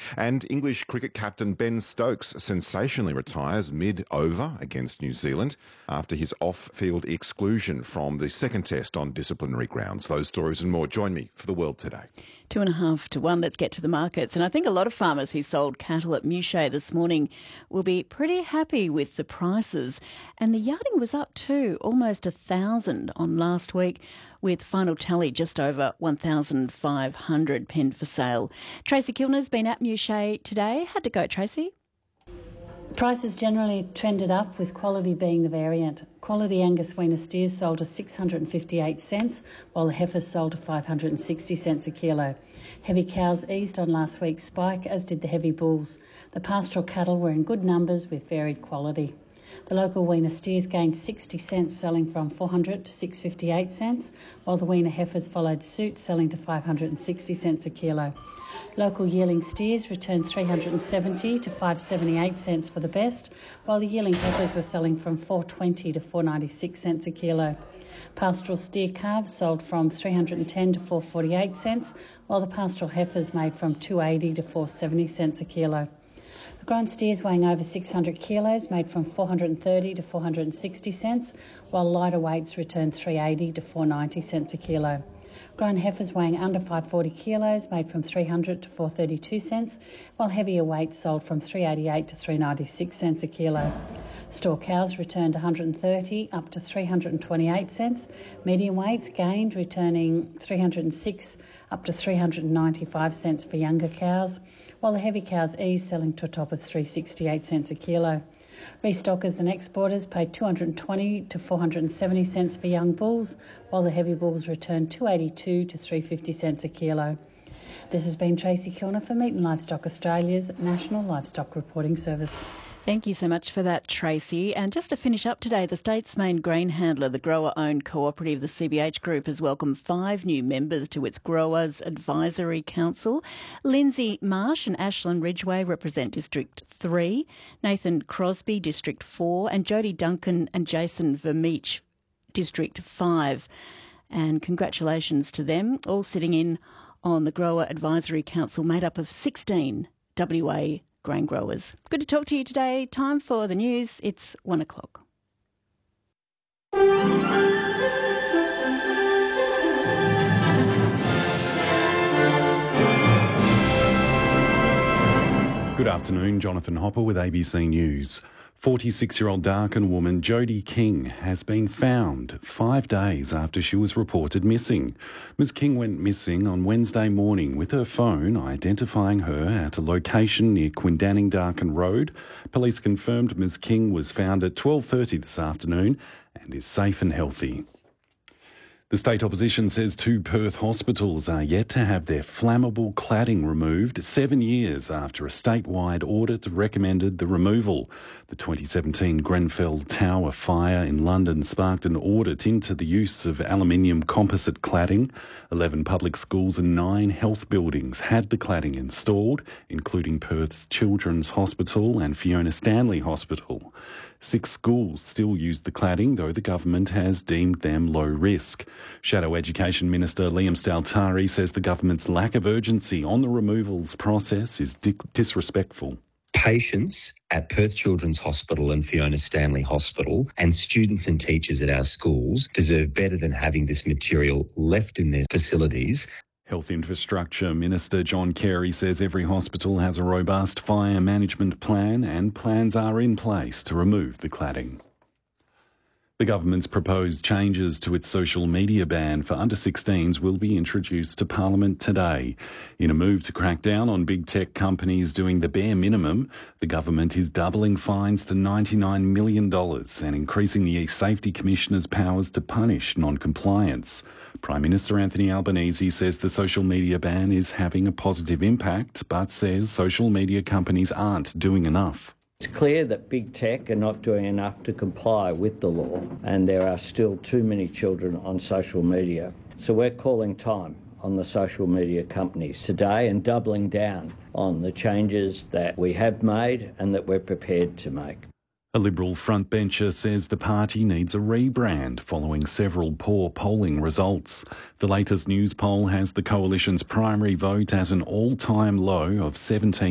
And English cricket captain Ben Stokes sensationally retires mid-over against New Zealand after his off-field exclusion from the second test on disciplinary grounds. Those stories and more. Join me for The World Today. 2.5 to 1. Let's get to the markets. And I think a lot of farmers who sold cattle at Muchet this morning will be pretty happy with the prices. And the yarding was up too, almost 1,000 on last week, with final tally just over 1,500 penned for sale. Tracy Kilner's been at Muchet today. How'd it go, Tracy? Prices generally trended up, with quality being the variant. Quality Angus weaner steers sold to 658 cents, while the heifers sold to 560 cents a kilo. Heavy cows eased on last week's spike, as did the heavy bulls. The pastoral cattle were in good numbers with varied quality. The local weaner steers gained 60 cents, selling from 400 to 658 cents, while the weaner heifers followed suit, selling to 560 cents a kilo. Local yearling steers returned 370 to 578 cents for the best, while the yearling heifers were selling from 420 to 496 cents a kilo. Pastoral steer calves sold from 310 to 448 cents, while the pastoral heifers made from 280 to 470 cents a kilo. The grown steers weighing over 600 kilos made from 430 to 460 cents, while lighter weights returned 380 to 490 cents a kilo. Grown heifers weighing under 540 kilos made from 300 to 432 cents, while heavier weights sold from 388 to 396 cents a kilo. Store cows returned 130 up to 328 cents. Medium weights gained, returning 306 up to 395 cents for younger cows, while the heavy cows eased, selling to a top of 368 cents a kilo. Restockers and exporters paid 220 to 470 cents for young bulls, while the heavy bulls returned 282 to 350 cents a kilo. This has been Tracy Kilner for Meat and Livestock Australia's National Livestock Reporting Service. Thank you so much for that, Tracy. And just to finish up today, the state's main grain handler, the grower-owned cooperative, the CBH Group, has welcomed 5 new members to its Growers Advisory Council. Lindsay Marsh and Ashland Ridgway represent District 3, Nathan Crosby, District 4, and Jody Duncan and Jason Vermeech, District 5. And congratulations to them, all sitting in on the Grower Advisory Council, made up of 16 WA grain growers. Good to talk to you today. Time for the news. It's 1 o'clock. Good afternoon, Jonathan Hopper with ABC News. 46-year-old Darkin woman Jody King has been found 5 days after she was reported missing. Ms King went missing on Wednesday morning with her phone identifying her at a location near Quindanning Darkin Road. Police confirmed Ms King was found at 12:30 this afternoon and is safe and healthy. The state opposition says 2 Perth hospitals are yet to have their flammable cladding removed 7 years after a statewide audit recommended the removal. The 2017 Grenfell Tower fire in London sparked an audit into the use of aluminium composite cladding. 11 public schools and 9 health buildings had the cladding installed, including Perth's Children's Hospital and Fiona Stanley Hospital. 6 schools still use the cladding, though the government has deemed them low risk. Shadow Education Minister Liam Staltari says the government's lack of urgency on the removals process is disrespectful. Patients at Perth Children's Hospital and Fiona Stanley Hospital and students and teachers at our schools deserve better than having this material left in their facilities. Health Infrastructure Minister John Carey says every hospital has a robust fire management plan and plans are in place to remove the cladding. The government's proposed changes to its social media ban for under-16s will be introduced to Parliament today. In a move to crack down on big tech companies doing the bare minimum, the government is doubling fines to $99 million and increasing the Safety Commissioner's powers to punish non-compliance. Prime Minister Anthony Albanese says the social media ban is having a positive impact, but says social media companies aren't doing enough. It's clear that big tech are not doing enough to comply with the law, and there are still too many children on social media. So we're calling time on the social media companies today and doubling down on the changes that we have made and that we're prepared to make. A Liberal frontbencher says the party needs a rebrand following several poor polling results. The latest news poll has the coalition's primary vote at an all-time low of 17%.